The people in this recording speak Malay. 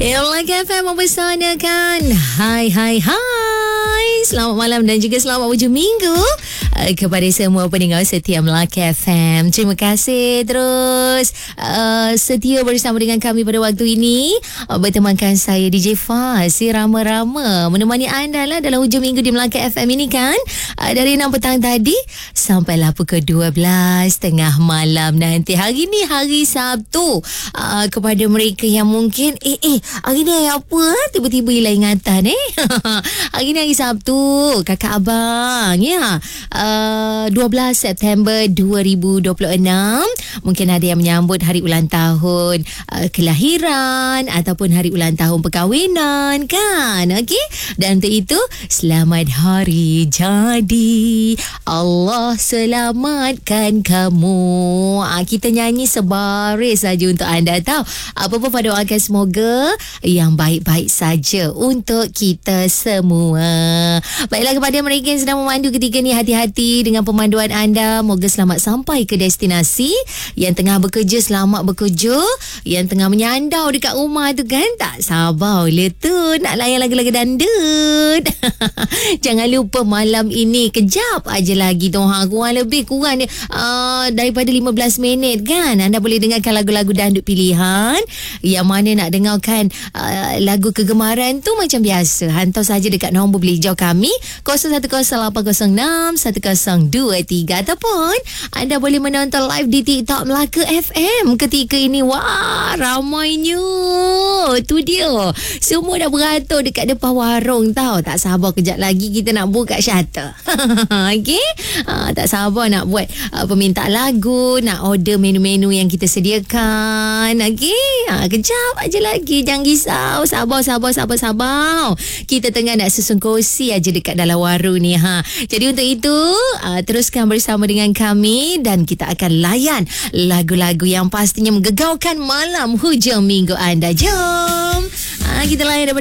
Melaka FM mempersanakan. Hai selamat malam dan juga selamat hujung minggu kepada semua pendengar setia Melaka FM. Terima kasih terus setia bersama dengan kami pada waktu ini. Bertemankan saya DJ Faz, si Rama-Rama, menemani anda lah dalam hujung minggu di Melaka FM ini kan. Dari 6 petang tadi sampailah pukul 12 tengah malam nanti. Hari ni hari Sabtu. Kepada mereka yang mungkin hari ni hari apa? Tiba-tiba hilang ingatan Hari ni hari Sabtu, kakak abang ya. 12 September 2026. Mungkin ada yang menyambut hari ulang tahun kelahiran ataupun hari ulang tahun perkahwinan kan. Okey. Dan untuk itu selamat hari jadi. Allah selamatkan kamu. Kita nyanyi sebaris saja untuk anda tahu. Apa-apa pada doakan semoga yang baik-baik saja untuk kita semua. Baiklah, kepada mereka yang sedang memandu ketika ni, hati-hati dengan pemanduan anda. Moga selamat sampai ke destinasi. Yang tengah bekerja, selamat bekerja. Yang tengah menyandau dekat rumah tu kan, tak sabar tu nak layan lagu-lagu dandut. Jangan lupa malam ini kejap aja lagi tu, kurang daripada 15 minit kan, anda boleh dengarkan lagu-lagu dandut pilihan. Yang mana nak dengarkan lagu kegemaran tu, macam biasa, hantar saja dekat nombor beli hijau kami 0118061023, ataupun anda boleh menonton live di TikTok Melaka FM ketika ini. Wah, ramainya tu dia, semua dah beratur dekat depan warung tau. Tak sabar kejap lagi kita nak buka shutter. Okey, tak sabar nak buat permintaan lagu, nak order menu-menu yang kita sediakan. Okey, kejap aja lagi, jangan risau, sabar. Kita tengah nak susun kursi aja dekat dalam warung ni Jadi untuk itu teruskan bersama dengan kami dan kita akan layan lagu-lagu yang pastinya menggegaukan malam hujung minggu anda. Jom kita layan